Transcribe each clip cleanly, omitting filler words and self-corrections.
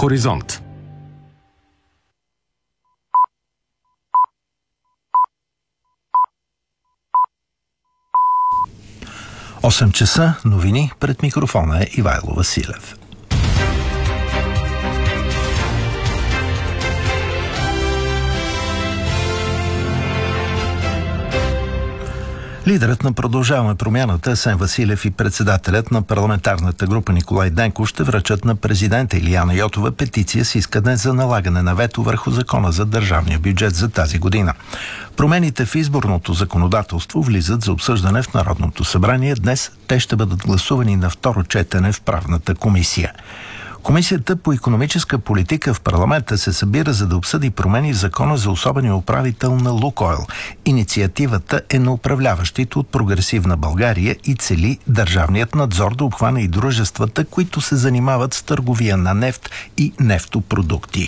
Хоризонт. Осем часа, новини, пред микрофона е Ивайло Василев. Лидерът на Продължаваме промяната Асен Василев и председателят на парламентарната група Николай Денков ще връчат на президента Илияна Йотова петиция с искане за налагане на вето върху закона за държавния бюджет за тази година. Промените в изборното законодателство влизат за обсъждане в Народното събрание. Днес те ще бъдат гласувани на второ четене в правната комисия. Комисията по икономическа политика в парламента се събира, за да обсъди промени в закона за особения управител на Лукойл. Инициативата е на управляващите от Прогресивна България и цели държавният надзор да обхване и дружествата, които се занимават с търговия на нефт и нефтопродукти.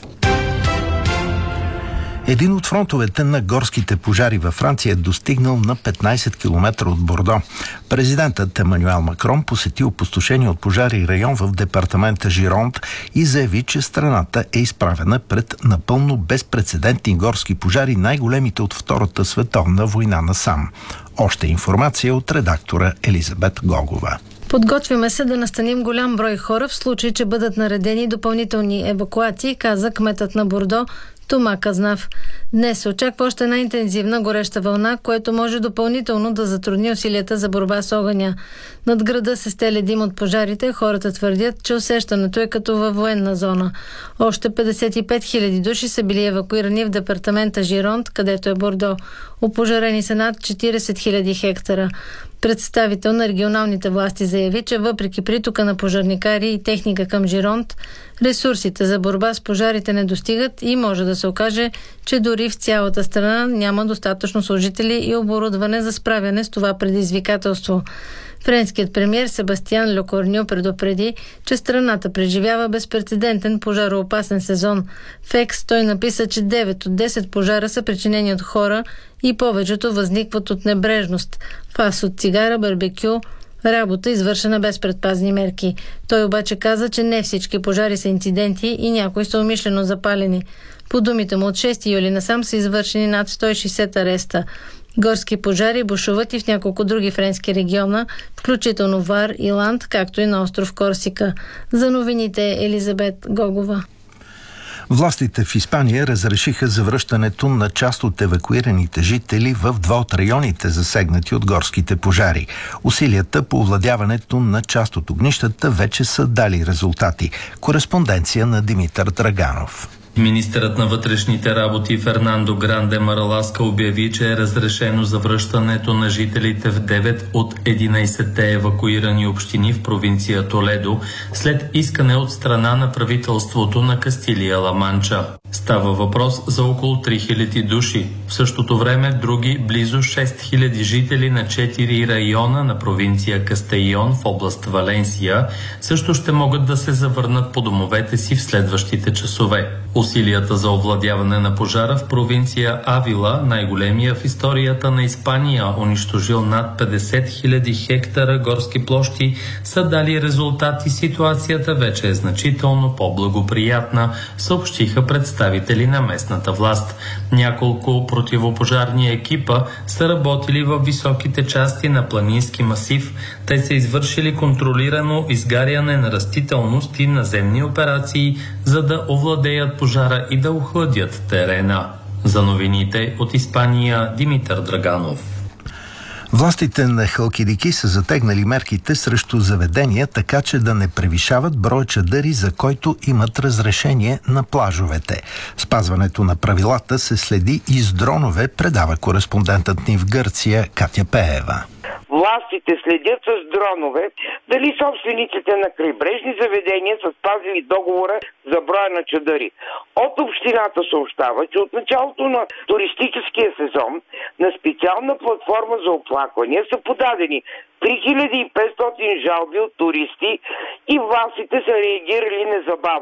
Един от фронтовете на горските пожари във Франция е достигнал на 15 км от Бордо. Президентът Емануел Макрон посети опустошение от пожари район в департамента Жиронт и заяви, че страната е изправена пред напълно безпрецедентни горски пожари, най-големите от Втората световна война насам. Още информация от редактора Елизабет Гогова. Подготвяме се да настаним голям брой хора в случай, че бъдат наредени допълнителни евакуации, каза кметът на Бордо Тома Казнав. Днес се очаква още една интензивна гореща вълна, което може допълнително да затрудни усилията за борба с огъня. Над града се стеле дим от пожарите. Хората твърдят, че усещането е като във военна зона. Още 55 000 души са били евакуирани в департамента Жиронт, където е Бордо. Опожарени са над 40 000 хектара. Представител на регионалните власти заяви, че въпреки притока на пожарникари и техника към Жиронт, ресурсите за борба с пожарите не достигат и може да се окаже, че дори в цялата страна няма достатъчно служители и оборудване за справяне с това предизвикателство. Френският премиер Себастиан Лекорню предупреди, че страната преживява безпрецедентен пожароопасен сезон. В Екс той написа, че 9 от 10 пожара са причинени от хора и повечето възникват от небрежност. Фас от цигара, барбекю, работа, извършена без предпазни мерки. Той обаче каза, че не всички пожари са инциденти и някои са умишлено запалени. По думите му, от 6 юли насам са извършени над 160 ареста. Горски пожари бушуват и в няколко други френски региона, включително Вар и Ланд, както и на остров Корсика. За новините Елизабет Гогова. Властите в Испания разрешиха завръщането на част от евакуираните жители в два от районите, засегнати от горските пожари. Усилията по овладяването на част от огнищата вече са дали резултати. Кореспонденция на Димитър Драганов. Министърът на вътрешните работи Фернандо Гранде Мараласка обяви, че е разрешено завръщането на жителите в 9 от 11-те евакуирани общини в провинция Толедо след искане от страна на правителството на Кастилия-Ла Манча. Става въпрос за около 3000 души. В същото време други близо 6000 жители на 4 района на провинция Кастейон в област Валенсия също ще могат да се завърнат по домовете си в следващите часове. Усилията за овладяване на пожара в провинция Авила, най-големия в историята на Испания, унищожил над 50 000 хектара горски площи, са дали резултати. Ситуацията вече е значително по-благоприятна, съобщиха представители на местната власт. Няколко противопожарни екипа са работили в високите части на планински масив. Те са извършили контролирано изгаряне на растителност и наземни операции, за да овладеят пожара и да охладят терена. За новините от Испания Димитър Драганов. Властите на Халкидики са затегнали мерките срещу заведения, така че да не превишават броя чадъри, за който имат разрешение на плажовете. Спазването на правилата се следи и с дронове, предава кореспондентът ни в Гърция Катя Пеева. Властите следят с дронове дали собствениците на крайбрежни заведения са спазили договора за броя на чадъри. От общината съобщава, че от началото на туристическия сезон на специална платформа за оплаквания са подадени 3500 жалби от туристи и властите са реагирали незабавно.